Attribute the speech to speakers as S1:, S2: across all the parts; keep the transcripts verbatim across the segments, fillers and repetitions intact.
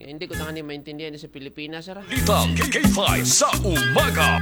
S1: Hindi ko na nga maintindihan sa Pilipinas, sir.
S2: Litang K K five sa umaga.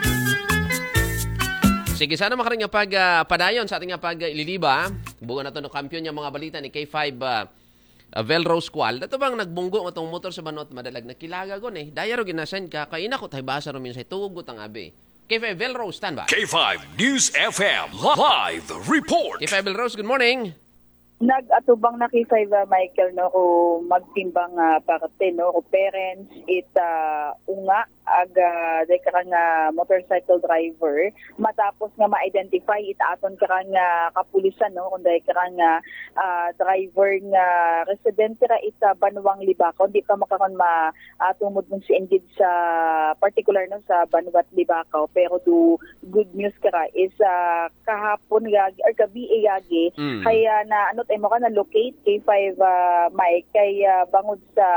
S1: Sige, sana makaring nga pag uh, padayon sa ating nga pag uh, ililiba. Bugo na ito ng kampiyon yung mga balita ni K five uh, uh, Velrose Qual. Dato bang nagbunggo itong motor sa banot madalag na kilaga ko eh. Daya ro ginasend ka. Kaina ko tayo basa ro minsan. Tugot ang abi. K five Velrose, standby.
S2: K five News F M Live Report.
S1: K five Velrose, good morning.
S3: Nag-atubang na kay Five uh, Michael no ko magtimbang uh, parte no ko parents it uh, unga aga uh, ka nga motorcycle driver matapos nga ma-identify it aton ka nga kapulisan no kun dai ka nga uh, driver nga residente ra ita Banwang Libakaw di pa makaron ma uh, tumod ng si engage sa particular no sa Banwat Libakaw pero do good news kara is uh, kahapon gagi or gabi gagi mm. kaya na ano tayo mo ka na locate K five uh, Mike kay uh, bangod sa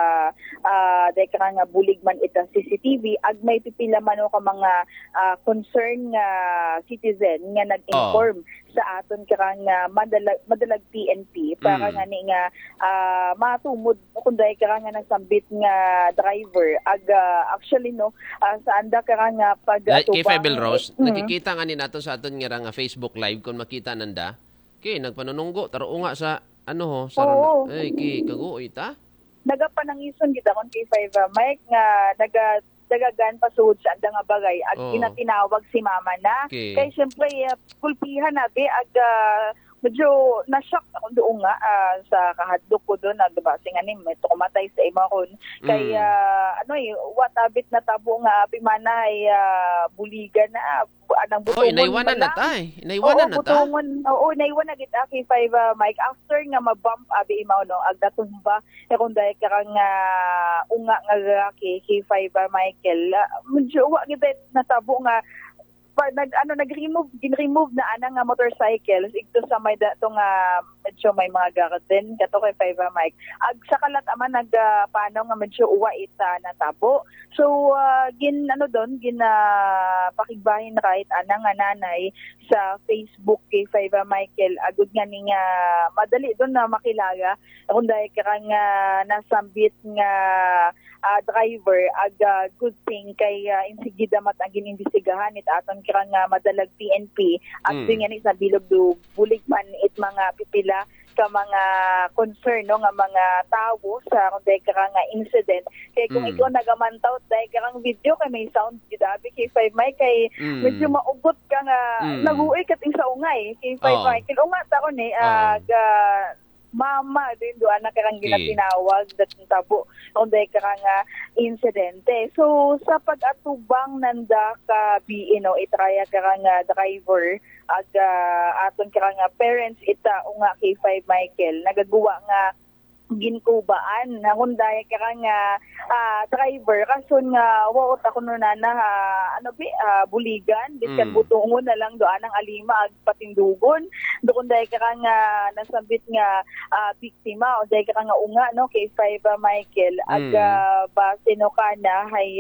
S3: uh, dai ka nga buligman ita C C T V ag may pipila man ka mga uh, concern nga uh, citizen nga nag-inform oh. sa aton karang uh, madalag madalag P N P para mm. nga ni nga uh, matumod kun dai karang nga nagsambit nga driver ag uh, actually no uh, sa anda karang nga pag
S1: uh, K five Rose mm. nakikita nga ni nato sa aton nga nga Facebook live kung makita nanda kay nagpanununggo taro nga sa ano ho sa
S3: oh.
S1: ay kay kaguoy ta
S3: nagapanangison gid akon K five uh, Mike nga naga dagagan pa suod sa anda nga bagay ag oh. ginatinawag si mama na
S1: okay.
S3: kay syempre uh, pulpihan na be ag uh, medyo na-shock ako doon nga uh, sa kahadlok ko doon nagbase nga ni may tumatay sa ima kon kay mm. uh, ano eh what abit na tabo nga pimana ay uh, buligan na anang butungon.
S1: Oh, inaiwanan na tay. Inaiwanan na ta.
S3: Oo, inaiwanan na kita K five uh, Mike after nga ma-bump abi imaw no ag datumba e kun dai karang uh, unga nga lalaki K five uh, Michael uh, medyo wa gid natabo nga pa, nag ano nag-remove gin-remove na ana nga motorcycle igto sa may dato nga medyo may mga garden kato kay Five Mike ag sa kalat ama nag uh, paano nga medyo uwa ita natabo so uh, gin ano don gin uh, pakigbahin right ana nga nanay sa Facebook kay Five Michael agud nga ni nga madali don na makilala kun dai karang uh, nasambit nga uh, driver ag uh, good thing kay uh, insigida mat ang ginimbestigahan it aton kira nga madalag P N P at mm. nga ni sa bilog do buligman it mga pipila ka mga concern no nga mga tawo sa kung dahil ka nga incident kay kung mm. ikaw nagamantaw dahil ka nga video kay may sound gidabi kay Five Mike kay mm. medyo maugot ka nga mm. naguoy kat sa ungay kay Five oh. Mike unga ta ko ni ag uh, mama din do anak karang ginatinawag datong tabo kung dahil ka nga insidente. So sa pag-atubang nanda ka B no itraya ka nga driver ag uh, aton ka nga parents ita unga kay Five Michael nagaguwa nga ginkubaan na hunday ka nga uh, driver kason nga wa ako no na uh, ano bi uh, buligan biskan mm. butungon na lang doan ang alima ag patindugon do kunday ka nga nasambit nga uh, biktima o day ka nga unga no kay Five uh, Michael ag mm. uh, base no kana hay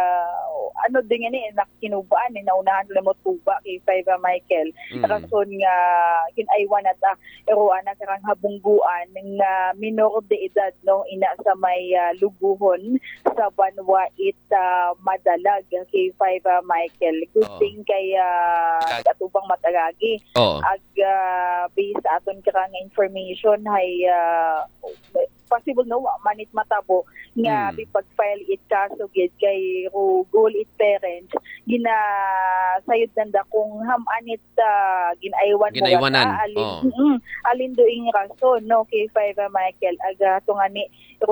S3: uh, ano din ni nakinubaan ni naunahan lemot tuba kay Five uh, Michael mm. kason nga kinaiwan ata pero ana karang habungguan nga minor de edad no ina sa may uh, lubuhon sa Banwa it uh, madalag kay Five uh, Michael good oh. thing kay uh, atubang matagagi oh. ag uh, based sa aton karang information hay uh, possible no manit matabo nga mm. pag-file it kaso gid kay goal it parents gina sayod nanda kung hamanit uh, ginaiwan mo
S1: ginaiwanan
S3: alin oh. mm, alin doing rason no kay Five uh, Michael aga tungani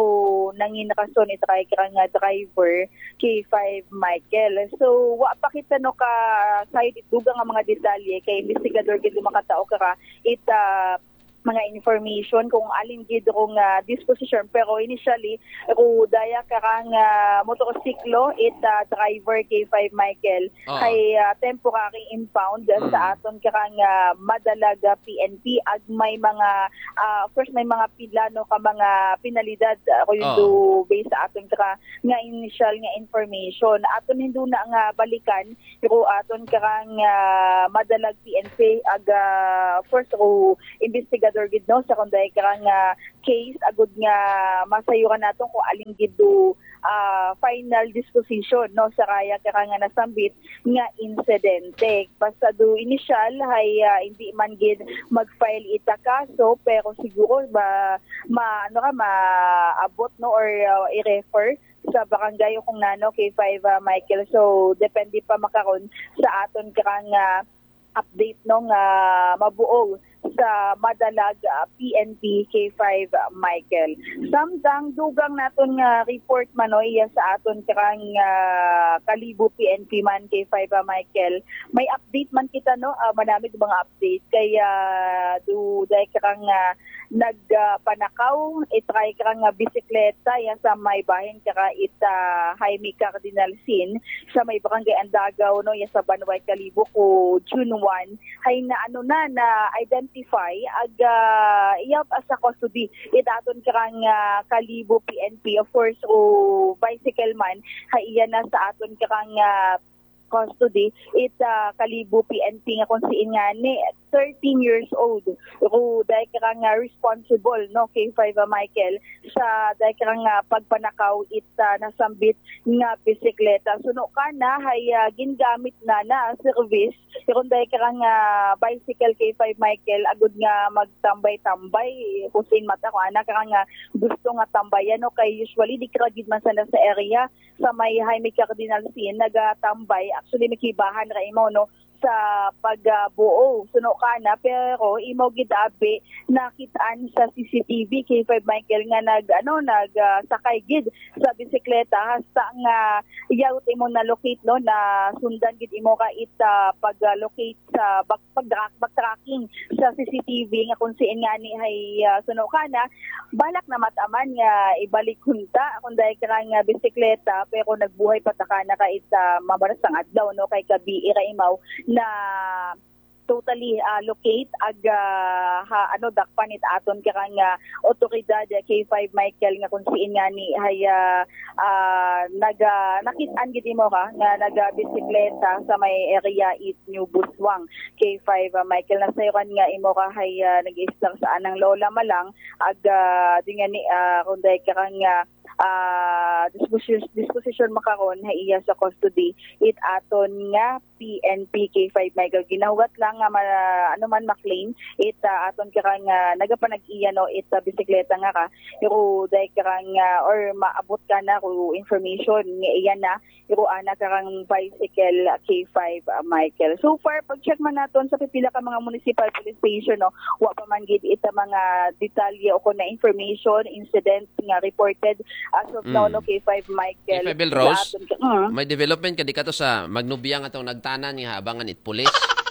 S3: ro nangin rason it kay nga driver kay Five Michael so wa pa kita no ka sayod it dugang nga mga detalye kay investigador gid makatao ka it uh, mga information kung alin gid rong uh, disposition pero initially ro daya karang uh, motorsiklo it uh, driver kay Five Michael uh-huh. kay uh, temporary impound uh-huh. sa aton karang uh, madalaga P N P ag may mga uh, first may mga pila no ka mga penalidad uh, ko uh-huh. do based sa aton kara nga initial nga information aton hindo na nga balikan pero aton karang uh, madalag P N P ag uh, first ro investigador another gid no sa kunday karang uh, case agud nga masayuran naton kung aling gid do uh, final disposition no sa kaya karang nga nasambit nga insidente. Basta do initial hay uh, hindi man gid mag-file ita kaso pero siguro ba ma ano ka maabot no or uh, i-refer sa barangay kung nano K five uh, Michael. So depende pa makaron sa aton karang uh, update no nga mabuo sa madalag uh, P N P K five uh, Michael. Samtang dugang naton nga report manoy sa aton karang uh, Kalibo P N P man K five uh, Michael. May update man kita no, uh, manamig mga update kaya uh, do dai karang uh, nagpanakaw uh, itry karang uh, bisikleta yan sa may bahin kara ita Jaime Cardinal Sin sa may barangay Andagaw no yan sa Banway Kalibo ko June first hay na ano na na identify ag uh, iyap as a custody idaton karang uh, Kalibo P N P of course o bicycle man hay iya na sa aton karang uh, custody it uh, Kalibo P N P nga kung siin nga ni thirteen years old ro dahil karang uh, responsible no K five uh, Michael sa dahil karang uh, pagpanakaw it uh, nasambit nga bisikleta suno ka na hay uh, gingamit na na service pero dahil karang uh, bicycle K five Michael agud nga magtambay-tambay kung sin mata ko ana karang uh, gusto nga tambayan no kay usually di kragid man sana sa area sa may Jaime Cardinal Sin nagatambay actually nakibahan ra imo no sa pagbuo suno kana pero imo gidabi nakitaan sa C C T V K five Michael nga nag ano nag uh, sakay gid sa bisikleta hasta nga yaut imo na locate no na sundan gid imo ka it uh, pag-locate sa back backtracking sa C C T V nga kung siin nga ni hay uh, suno kana balak na mataman nga ibalik hunta kun dahil karang uh, bisikleta pero nagbuhay pataka na ka it uh, mabaras ang adlaw no kay gabi ira imaw na totally uh, locate ag uh, ha, ano dakpan it aton karang uh, otoridad uh, K five Michael nga kung siin nga ni hay uh, uh, naga nakit-an gid imo ka nga naga bisikleta sa may area it New Buswang K five uh, Michael nasayran nga imo ka hay uh, nag-start sa anang lola malang ag uh, di nga ni uh, kung dahil karang uh, uh, disposition, disposition makaron ha iya sa custody it aton nga P N P K five Michael ginahugat lang nga uh, ano man ma-claim it uh, aton karang uh, nagapanag-iya no it uh, bisikleta nga ka pero dahil karang uh, or maabot ka na ko information nga iya na pero ana karang bicycle uh, K five uh, Michael. So far pag check man naton sa pipila ka mga municipal police station no wa pa man gid ita mga detalye o ko na information incident nga reported as of mm. now no K five Michael.
S1: K five Rose, uh, may development ka di ka to sa Magnubiyang atong nagtanan nga habangan it police.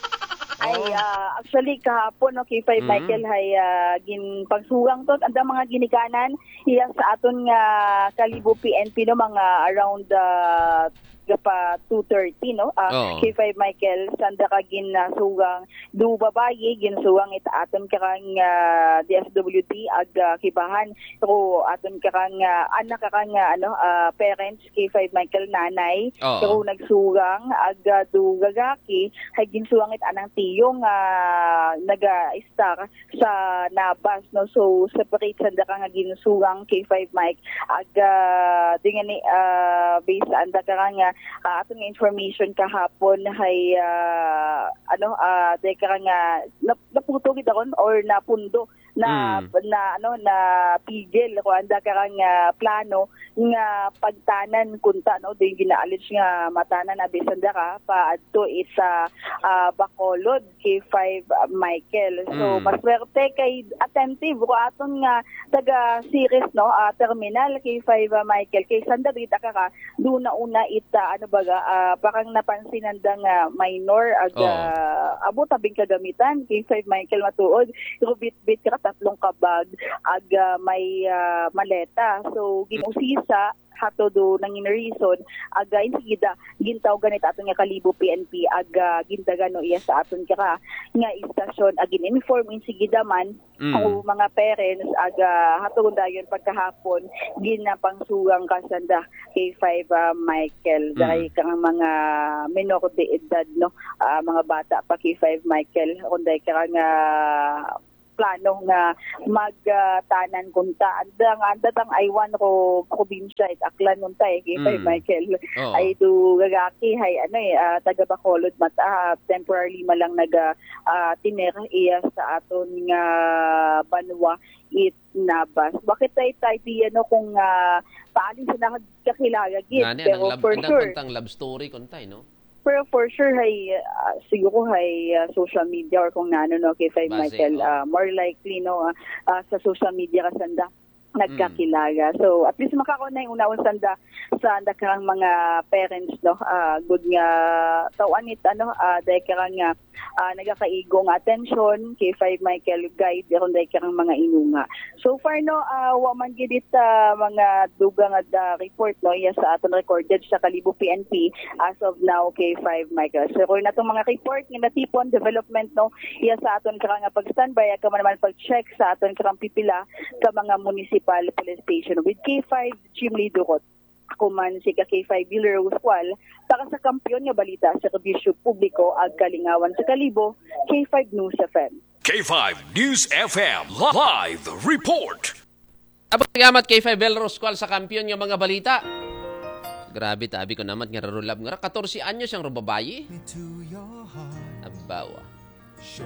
S3: Ay uh, actually kahapon no K five mm. Michael hay uh, gin pagsuwang to anda mga ginikanan iya sa aton nga Kalibo P N P no mga around uh, pa two thirty no uh, oh. K five Michael sanda ka gin uh, sugang du babaye gin sugang it aton karang uh, D S W D ag uh, kibahan pero aton karang uh, anak karang uh, ano uh, parents K five Michael nanay oh. pero nagsugang ag uh, du gagaki hay gin sugang it anang tiyong uh, naga-star sa Nabas no so separate sanda ka nga gin sugang K five Mike ag uh, dingan ni uh, based anda karang uh, Uh, aton nga information kahapon hay uh, ano uh, deka nga naputo gid aron or napundo na mm. na ano na pigil ko anda karang uh, plano nga pagtanan kunta no din ginaalis nga matanan na bisanda ka pa adto isa uh, Bacolod K five uh, Michael. So mm. maswerte kay attentive ko aton nga taga series no uh, terminal K five uh, Michael kay sanda dita ka ka do na una ita ano baga uh, parang napansin nandang uh, minor ag oh. uh, abot tabing kagamitan K five Michael matuod bit bit ka tatlong kabag ag uh, may uh, maleta so ginusisa hato do nang reason aga insigida gintaw ganit aton nga Kalibo P N P aga gindagano iya sa aton kara nga istasyon agin inform insigida man mm. ang mga parents aga hato dayon pagkahapon ginapangsugang kasanda K five uh, Michael mm. dahil kang mga menor de edad no uh, mga bata pa K five Michael kunday kang uh, plano nga magtanan kunta. Anda nga andatang aywan ko probinsya it aklan kunta eh kay
S1: Mm.
S3: Michael.
S1: Oo.
S3: Ay do gagaki hay ano eh ah, taga Bacolod mata temporarily malang naga ah, tiner iya sa aton nga banwa it nabas. Bakit tayo tayo di ano kung uh, paano sila kakilala gid
S1: Ngani,
S3: pero
S1: ang lab,
S3: for
S1: ang
S3: sure
S1: kuntang love story kuntay, no?
S3: pero for sure hay ah, siguro hay ah, social media or kung nano no kay Fay
S1: Base,
S3: Michael
S1: oh.
S3: ah, more likely no ah, ah, sa social media kasanda nagkakilala. So at least makakaon na yung una sanda sa anda karang mga parents no ah, good nga tawan it ano uh, dahil karang nga ah, nagakaigo nga attention kay Fay Michael guide aron dahil karang mga inunga. So far no uh, wa man gid it ah, mga dugang at ah, report no iya sa aton recorded sa Kalibo P N P as of now kay Fay Michael. So kung natong mga report nga natipon development no iya sa aton karang nga pag-standby ka man naman pag-check sa aton karang pipila ka mga municipal police station with K five Chimley Durot. Ako man si ka K five Wheeler Uskwal para sa kampiyon nga balita sa kabisyo publiko ag kalingawan sa Kalibo, K five News F M.
S2: K five News F M Live Report.
S1: Abagamat kay Five Belrose Squall sa kampiyon nga mga balita. Grabe, tabi ko naman nga rarulab nga. fourteen anyos ang rubabayi. Abawa.